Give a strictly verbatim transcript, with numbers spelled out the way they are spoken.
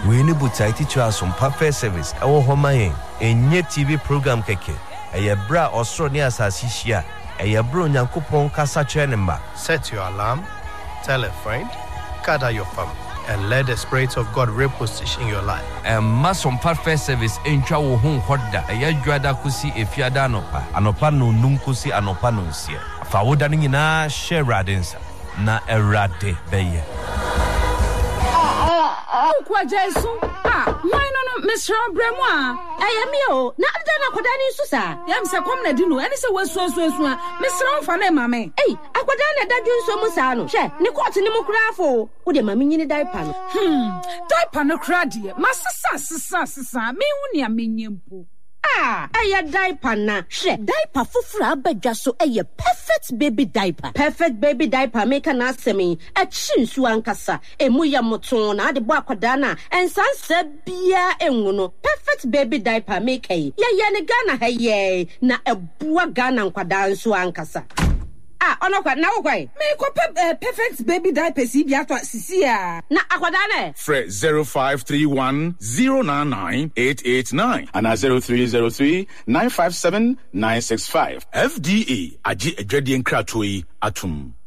We ni butai teacher some perfect service. Ewo homa yen. Enye T V program keke. Eye bra osro ni asasi hia. Eye bro Nyankopon kasa kire ne mba. Set your alarm, tell a friend, gather your family, and let the Spirit of God reposition your life. And masom perfect service entwa wo hu hoda. Eye dwada kusi efiada anopa. Anopa no num kusi anopa no nsia. Fa woda ni nyina share radensa. Na erade beye. Kwa Jesu ah why no no Mister Bremwa ayemi o na ada na akoda ni nsu sa yam se kom na di no eni se wasu asu asu a Mister Mfa na mame eh akoda na da dwunso mu sa no hwe ne court ni mu krafo wo de mame nyini diaper no hmm diaper no kra de masesa sesa sesa me hu ne amenyempo ah aya diaper na hwe diaper fufura abadwa so eye perfect baby diaper perfect baby diaper make na asemi a chinsu ankasa emu ya moton na ade bo akoda na ensansa bia enwu no perfect baby diaper make ye ye ne Ghana ha ye na ebua Ghana nkwada nso ankasa ah ono kwa na wo kwa me ko perfect baby diaper si bia to sisi a na akoda na Fred zero five three one zero nine nine eight eight nine and zero three zero three nine five seven nine six five. F D A agi edwade nkrato yi atum.